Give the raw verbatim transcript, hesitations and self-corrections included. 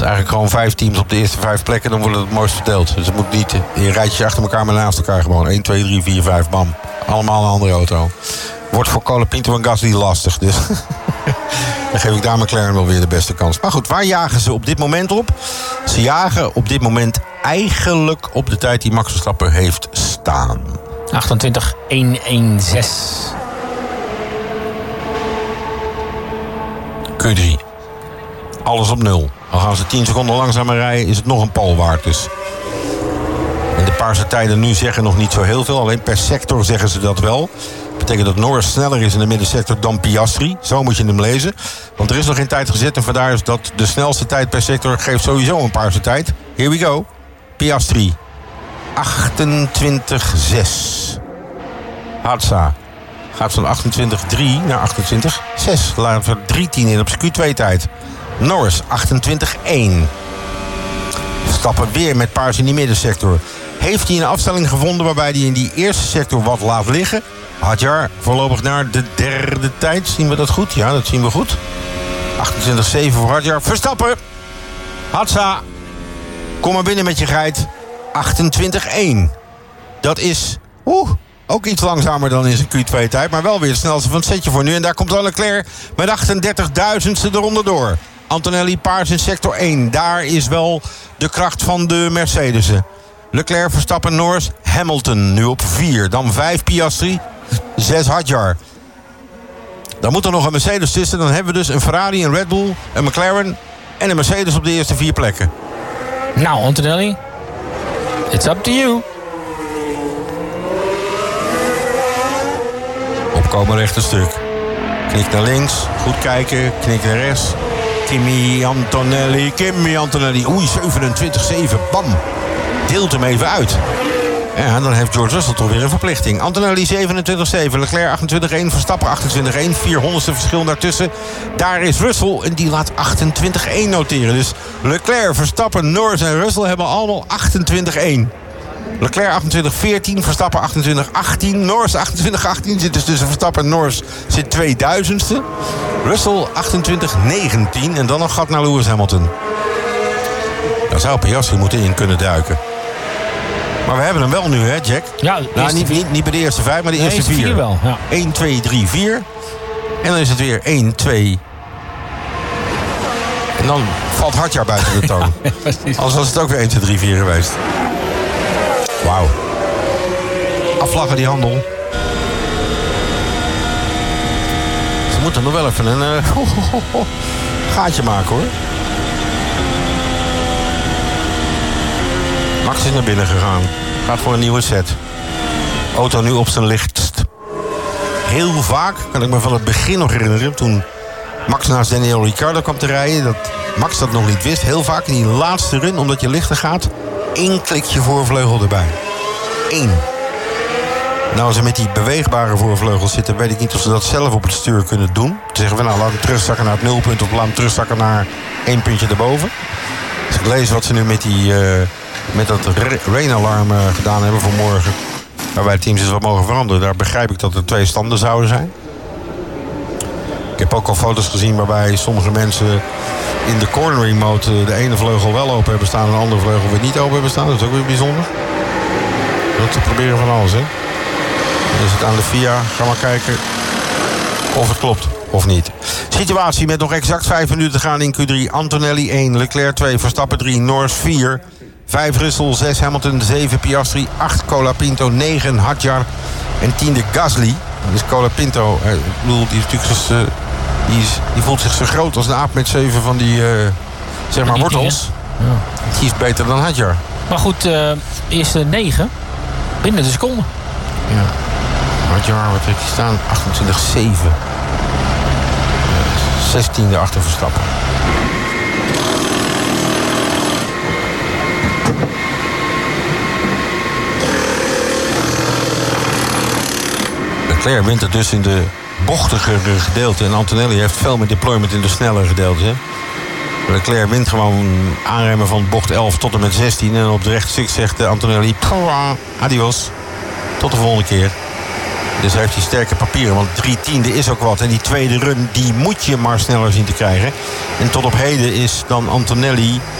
Eigenlijk gewoon vijf teams op de eerste vijf plekken, dan wordt het het mooist verdeeld. Dus het moet niet in rijtjes achter elkaar, maar naast elkaar gewoon. één, twee, drie, vier, vijf, bam. Allemaal een andere auto. Wordt voor Colapinto en Gasly lastig, dus dan geef ik daar McLaren wel weer de beste kans. Maar goed, waar jagen ze op dit moment op? Ze jagen op dit moment eigenlijk op de tijd die Max Verstappen heeft staan. achtentwintig honderdzestig. Q drie. Alles op nul. Al gaan ze tien seconden langzamer rijden, is het nog een pole waard dus. En de paarse tijden nu zeggen nog niet zo heel veel. Alleen per sector zeggen ze dat wel. Dat betekent dat Norris sneller is in de middensector dan Piastri. Zo moet je hem lezen. Want er is nog geen tijd gezet. En vandaar is dat de snelste tijd per sector geeft sowieso een paarse tijd. Here we go. Piastri. achtentwintig zes. Hatsa. Gaat van achtentwintig drie naar achtentwintig zes. Laten we drie tien in op zijn Q twee tijd. Norris achtentwintig één. Stappen weer met paars in die middensector. Heeft hij een afstelling gevonden waarbij hij in die eerste sector wat laat liggen? Hadjar voorlopig naar de derde tijd. Zien we dat goed? Ja, dat zien we goed. achtentwintig zeven voor Hadjar. Verstappen. Hatsa. Kom maar binnen met je geit. achtentwintig één. Dat is oeh, ook iets langzamer dan in zijn Q twee tijd. Maar wel weer het snelste van het setje voor nu. En daar komt dan Leclerc met achtendertigduizendste eronder door. Antonelli paars in sector één. Daar is wel de kracht van de Mercedes'en. Leclerc, Verstappen, Norris, Hamilton nu op vier. Dan vijf Piastri, zes Hadjar. Dan moet er nog een Mercedes tussen. Dan hebben we dus een Ferrari, een Red Bull, een McLaren en een Mercedes op de eerste vier plekken. Nou, Antonelli, it's up to you. Opkomen rechter stuk. Knik naar links, goed kijken, knik naar rechts. Kimi Antonelli, Kimi Antonelli. Oei, zevenentwintig zeven, bam. Deelt hem even uit. Ja, dan heeft George Russell toch weer een verplichting. Antonelli zevenentwintig zeven, Leclerc achtentwintig één, Verstappen achtentwintig één. vierhonderdste verschil daartussen. Daar is Russell en die laat achtentwintig één noteren. Dus Leclerc, Verstappen, Norris en Russell hebben allemaal achtentwintig één. Leclerc achtentwintig veertien, Verstappen achtentwintig achttien. Norris achtentwintig achttien, zit dus tussen Verstappen en Norris zit tweeduizendste. Russell achtentwintig negentien en dan nog gat naar Lewis Hamilton. Daar zou Piastri moeten in kunnen duiken. Maar we hebben hem wel nu, hè, Jack? Ja, nou, niet, niet, niet bij de eerste vijf, maar de, de eerste, eerste vier. vier wel, ja. één, twee, drie, vier. En dan is het weer één, twee. En dan valt Hadjar buiten de toon. Ja, precies. Anders was het ook weer één, twee, drie, vier geweest. Wauw. Afvlaggen die handel. Ze moeten nog wel even een uh, ho, ho, ho, ho, gaatje maken, hoor. Max is naar binnen gegaan. Gaat voor een nieuwe set. Auto nu op zijn lichtst. Heel vaak, kan ik me van het begin nog herinneren, toen Max naast Daniel Ricciardo kwam te rijden, dat Max dat nog niet wist. Heel vaak in die laatste run, omdat je lichter gaat, één klikje voorvleugel erbij. Eén. Nou, als ze met die beweegbare voorvleugels zitten, weet ik niet of ze dat zelf op het stuur kunnen doen. Te zeggen we, nou, laat hem terugzakken naar het nulpunt of laat hem terugzakken naar één puntje erboven. Als ik lees wat ze nu met, die, uh, met dat rain-alarm uh, gedaan hebben voor morgen, waarbij de teams dus wat mogen veranderen, daar begrijp ik dat er twee standen zouden zijn. Ik heb ook al foto's gezien waarbij sommige mensen in de cornering mode de ene vleugel wel open hebben staan en de andere vleugel weer niet open hebben staan. Dat is ook weer bijzonder. Dat te proberen van alles, hè. Dan is het aan de F I A. Ga maar kijken of het klopt of niet. Situatie met nog exact vijf minuten te gaan in Q drie. Antonelli één, Leclerc twee, Verstappen drie, Norris vier, vijf Russell, zes Hamilton, zeven Piastri, acht Colapinto, negen Hadjar en tiende Gasly. Dus Colapinto, ik bedoel, die is natuurlijk zo, uh, die, is, die voelt zich zo groot als een aap met zeven van die, uh, zeg maar, wortels. Ja. Die is beter dan Hadjar. Maar goed, uh, eerste negen binnen de seconde. Ja. Hadjar, wat heeft hij staan? achtentwintig zeven. zestiende achter Verstappen. Leclerc wint het dus in de bochtigere gedeelte. En Antonelli heeft veel meer deployment in de snellere gedeelte. Hè? Leclerc wint gewoon aanremmen van bocht elf tot en met zestien. En op de rechtstuk zegt Antonelli, adios. Tot de volgende keer. Dus heeft hij sterke papieren. Want drie tiende is ook wat. En die tweede run, die moet je maar sneller zien te krijgen. En tot op heden is dan Antonelli